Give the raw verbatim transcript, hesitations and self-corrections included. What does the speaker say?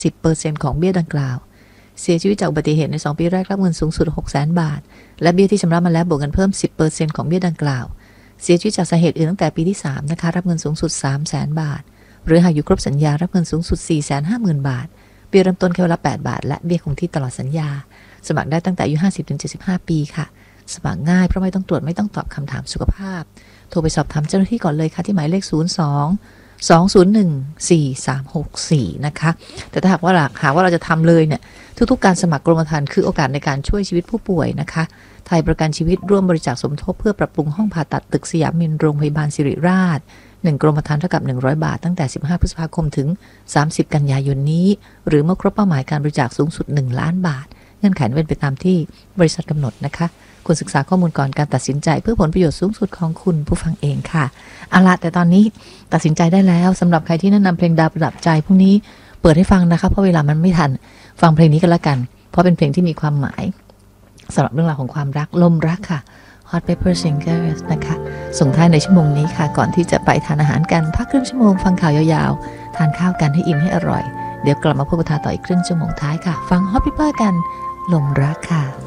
สิบเปอร์เซ็นต์ ของเบี้ยดังกล่าวเสียชีวิตจากอุบัติเหตุในสองปีแรกรับเงินสูงสุด หกแสน บาทและเบี้ยที่ชำระมาแล้วบวกกันเพิ่ม สิบเปอร์เซ็นต์ ของเบี้ยดังกล่าวเสียชีวิตจากสาเหตุอื่นตั้งแต่ปีที่สามนะคะรับเงินสูงสุด สามแสน บาทหรือหากอยู่ครบสัญญารับเงินสูงสุด สี่แสนห้าหมื่น บาทเบี้ยเริ่มต้นแค่วันละแปดบาทและเบี้ยคงที่ตลอดสัญญาสมัครได้ตั้งแต่อายุ ห้าสิบถึงเจ็ดสิบห้า ปีค่ะสมัครง่ายเพราะไม่ต้องตรวจไม่ต้องตอบคำถามสุขภาพโทรไปสอบถามเจ้าหน้าที่ก่อนเลยค่ะที่หมายเลขศูนย์ สอง สอง ศูนย์ หนึ่ง สี่ สาม หก สี่นะคะแต่ถ้าหากว่าหากว่าเราจะทำเลยเนี่ยทุกๆการสมัครกรมธรรม์คือโอกาสในการช่วยชีวิตผู้ป่วยนะคะไทยประกันชีวิตร่วมบริจาคสมทบเพื่อปรับปรุงห้องผ่าตัดตึกสยามมินโรงพยาบาลศิริราชหนึ่งกรมธรรม์เท่ากับหนึ่งร้อยบาทตั้งแต่สิบห้าพฤษภาคมถึงสามสิบกันยายนนี้หรือเมื่อครบเป้าหมายการบริจาคสูงสุดหนึ่งล้านบาทเงื่อนไขเป็นไปตามที่บริษัทกำหนดนะคะควรศึกษาข้อมูลก่อนการตัดสินใจเพื่อผลประโยชน์สูงสุดของคุณผู้ฟังเองค่ะเอาละแต่ตอนนี้ตัดสินใจได้แล้วสำหรับใครที่แนะนำเพลงดาวประดับใจพวกนี้เปิดให้ฟังนะคะเพราะเวลามันไม่ทันฟังเพลงนี้กันละกันเพราะเป็นเพลงที่มีความหมายสำหรับเรื่องราวของความรักลมรักค่ะ Hot Pepper Singers นะคะส่งท้ายในชั่วโมงนี้ค่ะก่อนที่จะไปทานอาหารกันพักครึ่งชั่วโมงฟังข่าวยาวๆทานข้าวกันให้อิ่มให้อร่อยเดี๋ยวกลับมาพบกันต่ออีกครึ่งชั่วโมงท้ายค่ะฟัง Hot Pepper กันลมรักค่ะ